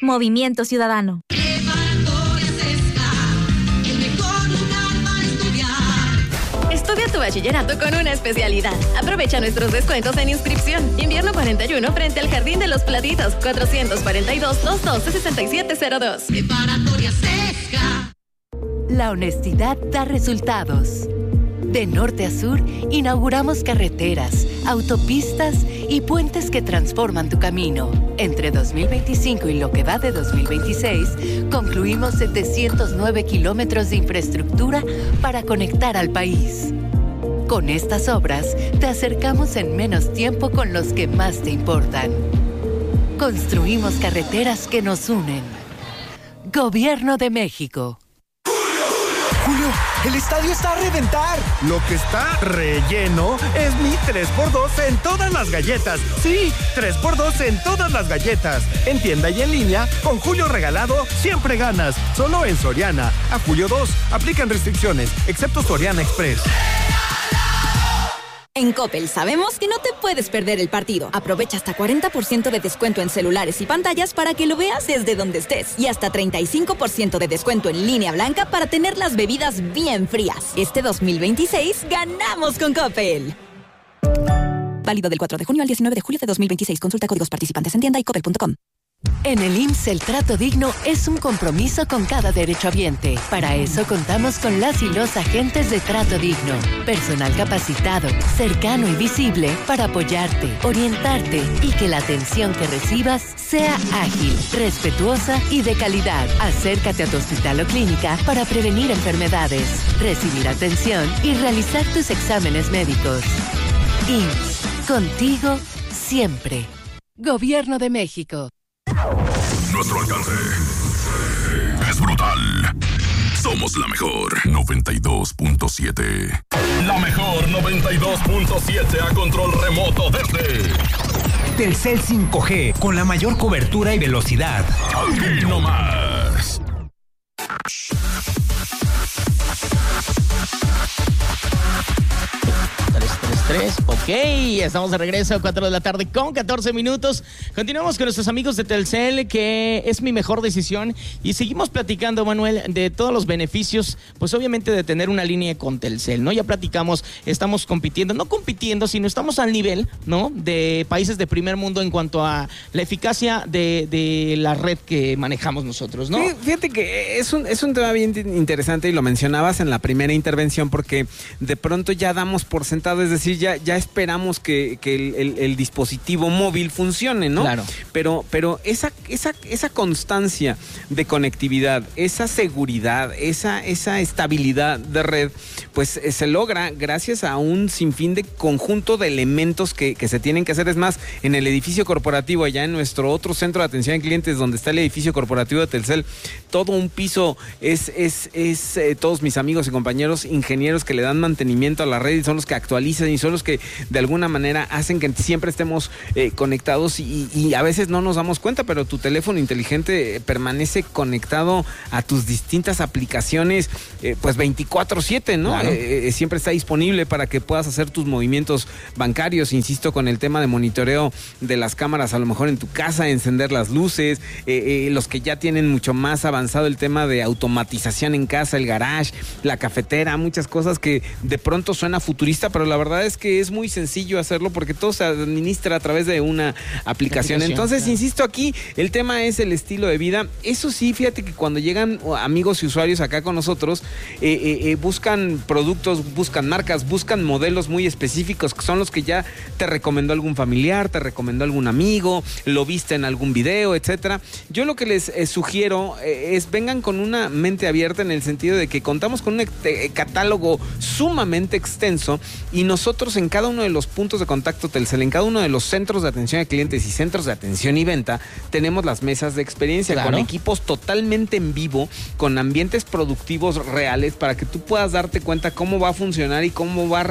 Movimiento Ciudadano. Estudia tu bachillerato con una especialidad. Aprovecha nuestros descuentos en inscripción. Invierno 41 frente al Jardín de los Platitos, 442-212-6702. Preparatoria Sesca. La honestidad da resultados. De norte a sur, inauguramos carreteras, autopistas y puentes que transforman tu camino. Entre 2025 y lo que va de 2026, concluimos 709 kilómetros de infraestructura para conectar al país. Con estas obras, te acercamos en menos tiempo con los que más te importan. Construimos carreteras que nos unen. Gobierno de México. Julio, el estadio está a reventar. Lo que está relleno es mi 3x2 en todas las galletas. Sí, 3x2 en todas las galletas. En tienda y en línea, con Julio Regalado, siempre ganas. Solo en Soriana. A julio 2, aplican restricciones, excepto Soriana Express. En Coppel sabemos que no te puedes perder el partido. Aprovecha hasta 40% de descuento en celulares y pantallas para que lo veas desde donde estés. Y hasta 35% de descuento en línea blanca para tener las bebidas bien frías. Este 2026 ganamos con Coppel. Válido del 4 de junio al 19 de julio de 2026. Consulta códigos participantes en tienda y coppel.com. En el IMSS, el trato digno es un compromiso con cada derechohabiente. Para eso contamos con las y los agentes de Trato Digno. Personal capacitado, cercano y visible para apoyarte, orientarte y que la atención que recibas sea ágil, respetuosa y de calidad. Acércate a tu hospital o clínica para prevenir enfermedades, recibir atención y realizar tus exámenes médicos. IMSS, contigo siempre. Gobierno de México. Nuestro alcance es brutal. Somos la mejor 92.7. La mejor 92.7 a control remoto desde Telcel 5G con la mayor cobertura y velocidad. Aquí nomás. Ok, estamos de regreso, 4 de la tarde con 14 minutos. Continuamos con nuestros amigos de Telcel, que es mi mejor decisión. Y seguimos platicando, Manuel, de todos los beneficios, pues obviamente de tener una línea con Telcel, ¿no? Ya platicamos, estamos compitiendo, no compitiendo, sino estamos al nivel, ¿no? De países de primer mundo en cuanto a la eficacia de la red que manejamos nosotros, ¿no? Sí, fíjate que es un tema bien interesante y lo mencionabas en la primera intervención, porque de pronto ya damos por sentado, es decir, ya esperamos que el dispositivo móvil funcione, ¿no? Claro. Pero esa constancia de conectividad, esa seguridad, esa estabilidad de red, pues se logra gracias a un sinfín de conjunto de elementos que se tienen que hacer. Es más, en el edificio corporativo, allá en nuestro otro centro de atención a clientes, donde está el edificio corporativo de Telcel, todo un piso es todos mis amigos y compañeros ingenieros que le dan mantenimiento a la red y son los que actualizan y son los que de alguna manera hacen que siempre estemos conectados y a veces no nos damos cuenta, pero tu teléfono inteligente permanece conectado a tus distintas aplicaciones pues 24/7, ¿no? Claro. Siempre está disponible para que puedas hacer tus movimientos bancarios, insisto, con el tema de monitoreo de las cámaras, a lo mejor en tu casa, encender las luces, los que ya tienen mucho más avanzado el tema de automatización en casa, el garage, la cafetera, muchas cosas que de pronto suena futurista, pero la verdad es que es muy sencillo hacerlo porque todo se administra a través de una aplicación. Entonces, claro, insisto, aquí el tema es el estilo de vida. Eso sí, fíjate que cuando llegan amigos y usuarios acá con nosotros, buscan productos, buscan marcas, buscan modelos muy específicos, que son los que ya te recomendó algún familiar, te recomendó algún amigo, lo viste en algún video, etcétera. Yo lo que les sugiero es vengan con una mente abierta, en el sentido de que contamos con un catálogo sumamente extenso y nosotros en cada uno de los puntos de contacto Telcel, en cada uno de los centros de atención a clientes y centros de atención y venta, tenemos las mesas de experiencia, claro, con equipos totalmente en vivo, con ambientes productivos reales, para que tú puedas darte cuenta cómo va a funcionar y cómo va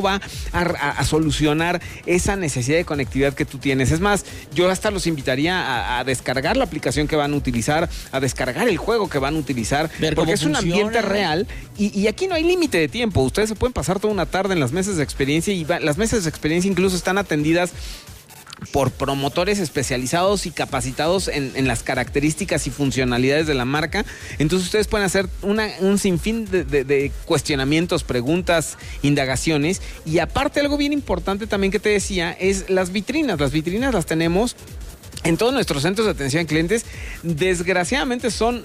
a solucionar esa necesidad de conectividad que tú tienes. Es más, yo hasta los invitaría a descargar la aplicación que van a utilizar, a descargar el juego que van a utilizar, porque es un ambiente real y aquí no hay límite de tiempo. Ustedes se pueden pasar toda una tarde en las mesas de experiencia y las mesas de experiencia incluso están atendidas por promotores especializados y capacitados en las características y funcionalidades de la marca. Entonces ustedes pueden hacer un sinfín de cuestionamientos, preguntas, indagaciones. Y aparte, algo bien importante también que te decía es las vitrinas. Las vitrinas las tenemos en todos nuestros centros de atención a clientes. Desgraciadamente son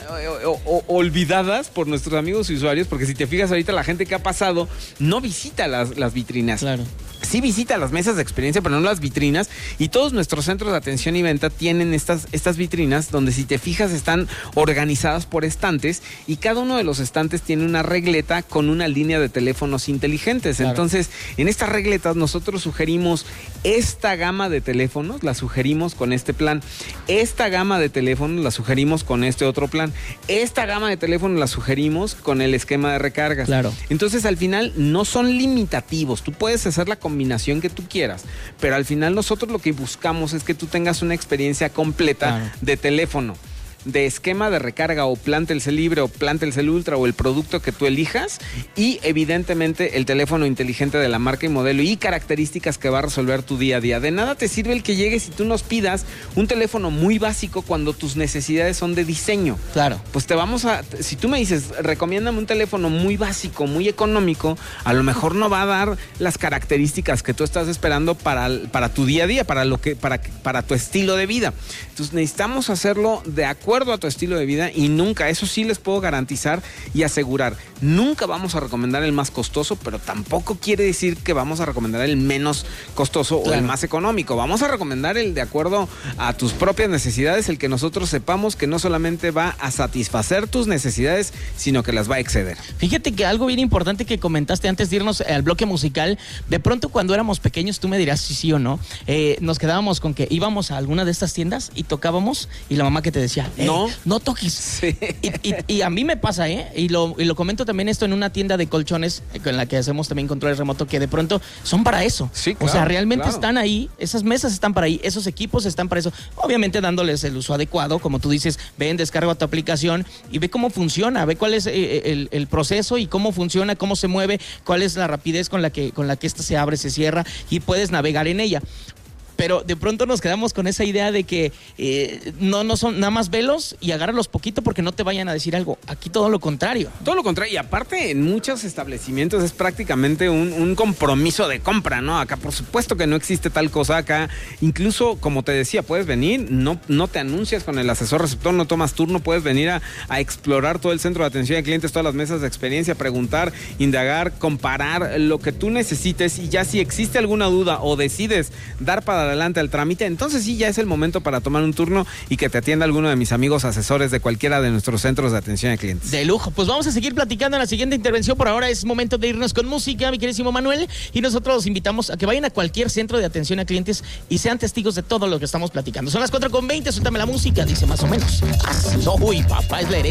olvidadas por nuestros amigos y usuarios, porque si te fijas ahorita, la gente que ha pasado no visita las vitrinas. Claro. Sí visita las mesas de experiencia, pero no las vitrinas. Y todos nuestros centros de atención y venta tienen estas vitrinas donde, si te fijas, están organizadas por estantes, y cada uno de los estantes tiene una regleta con una línea de teléfonos inteligentes. Claro. Entonces, en estas regletas nosotros sugerimos esta gama de teléfonos, la sugerimos con este plan. Esta gama de teléfonos la sugerimos con este otro plan. Esta gama de teléfonos la sugerimos con el esquema de recargas. Claro. Entonces, al final, no son limitativos. Tú puedes hacer la combinación que tú quieras, pero al final nosotros lo que buscamos es que tú tengas una experiencia completa. Claro. De teléfono, de esquema de recarga, o plan Telcel Libre, o plan Telcel Ultra, o el producto que tú elijas, y evidentemente el teléfono inteligente de la marca y modelo y características que va a resolver tu día a día. De nada te sirve el que llegues y tú nos pidas un teléfono muy básico cuando tus necesidades son de diseño. Claro. Pues si tú me dices, recomiéndame un teléfono muy básico, muy económico, a lo mejor no va a dar las características que tú estás esperando para tu día a día, para tu estilo de vida. Entonces necesitamos hacerlo de acuerdo a tu estilo de vida, y nunca, eso sí les puedo garantizar y asegurar, nunca vamos a recomendar el más costoso, pero tampoco quiere decir que vamos a recomendar el menos costoso. Claro. O el más económico. Vamos a recomendar el de acuerdo a tus propias necesidades, el que nosotros sepamos que no solamente va a satisfacer tus necesidades, sino que las va a exceder. Fíjate que algo bien importante que comentaste antes de irnos al bloque musical, de pronto cuando éramos pequeños, tú me dirás si sí o no, nos quedábamos con que íbamos a alguna de estas tiendas y tocábamos, y la mamá que te decía, no toques. Sí. Y a mí me pasa, y lo comento también esto en una tienda de colchones en la que hacemos también control remoto, que de pronto son para eso. Sí, claro, o sea, realmente claro. Están ahí, esas mesas están para ahí, esos equipos están para eso. Obviamente dándoles el uso adecuado, como tú dices, ven, descarga tu aplicación y ve cómo funciona, ve cuál es el proceso y cómo funciona, cómo se mueve, cuál es la rapidez con la que esta se abre, se cierra, y puedes navegar en ella. Pero de pronto nos quedamos con esa idea de que no son nada más velos y agárralos poquito porque no te vayan a decir algo. Aquí todo lo contrario. Todo lo contrario. Y aparte, en muchos establecimientos es prácticamente un compromiso de compra, ¿no? Acá, por supuesto que no existe tal cosa. Acá, incluso, como te decía, puedes venir, no te anuncias con el asesor receptor, no tomas turno, puedes venir a explorar todo el centro de atención a clientes, todas las mesas de experiencia, preguntar, indagar, comparar lo que tú necesites, y ya si existe alguna duda o decides dar para adelante al trámite, entonces sí, ya es el momento para tomar un turno y que te atienda alguno de mis amigos asesores de cualquiera de nuestros centros de atención a clientes. De lujo. Pues vamos a seguir platicando en la siguiente intervención. Por ahora es momento de irnos con música, mi queridísimo Manuel, y nosotros los invitamos a que vayan a cualquier centro de atención a clientes y sean testigos de todo lo que estamos platicando. Son las 4:20, suéltame la música, dice más o menos. Uy, papá, es la herencia.